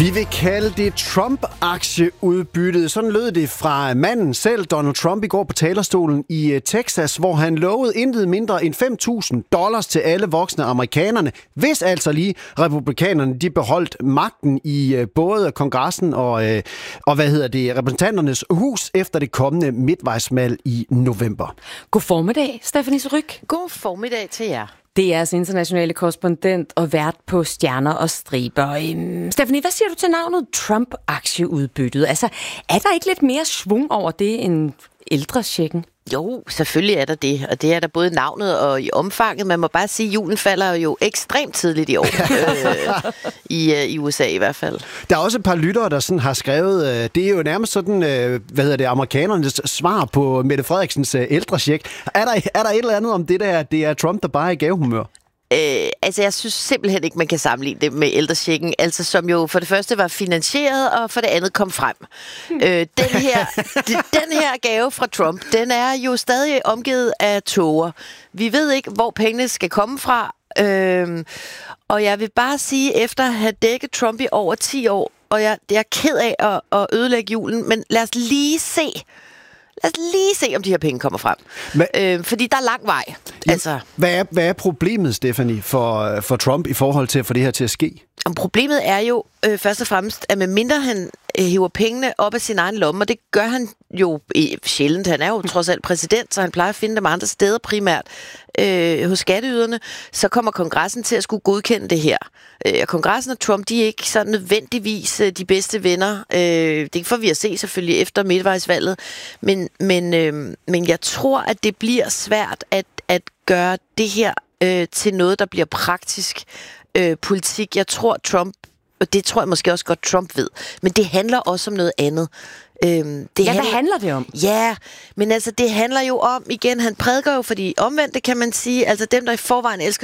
Vi vil kalde det Trump-aktieudbyttet. Sådan lød det fra manden selv, Donald Trump, i går på talerstolen i Texas, hvor han lovede intet mindre end $5.000 til alle voksne amerikanerne, hvis altså lige republikanerne de beholdt magten i både kongressen og repræsentanternes hus efter det kommende midtvejsvalg i november. God formiddag, Stephanie Ryk. God formiddag til jer. DR's internationale korrespondent og vært på Stjerner og Striber. Stephanie, hvad siger du til navnet Trump-aktieudbyttet? Altså, er der ikke lidt mere svung over det end ældrechecken? Jo, selvfølgelig er der det, og det er der både navnet og i omfanget. Man må bare sige, at julen falder jo ekstremt tidligt i år, i USA i hvert fald. Der er også et par lyttere, der sådan har skrevet, det er jo nærmest sådan, amerikanernes svar på Mette Frederiksens ældrecheck. Er der et eller andet om det der, det er Trump, der bare er i gavehumør? Jeg synes simpelthen ikke, man kan sammenligne det med ældrechecken, altså som jo for det første var finansieret, og for det andet kom frem. Den her gave fra Trump, den er jo stadig omgivet af tåger. Vi ved ikke, hvor pengene skal komme fra, og jeg vil bare sige, efter at have dækket Trump i over 10 år, og jeg er ked af at ødelægge julen, men lad os lige se, om de her penge kommer frem. Fordi der er lang vej. Altså. Hvad er problemet, Stephanie, for Trump i forhold til at få det her til at ske? Problemet er jo først og fremmest, at medmindre han hiver pengene op af sin egen lomme, og det gør han jo sjældent. Han er jo trods alt præsident, så han plejer at finde dem andre steder primært hos skatteyderne. Så kommer kongressen til at skulle godkende det her. Kongressen og Trump, de er ikke så nødvendigvis de bedste venner. Det får vi at se selvfølgelig efter midtvejsvalget. Men jeg tror, at det bliver svært at gøre det her til noget, der bliver praktisk politik. Jeg tror Trump, og det tror jeg måske også godt Trump ved, men det handler også om noget andet. Hvad handler det om? Ja, men altså det handler jo om, igen, han prædiker jo for de omvendte, kan man sige, altså dem, der i forvejen elsker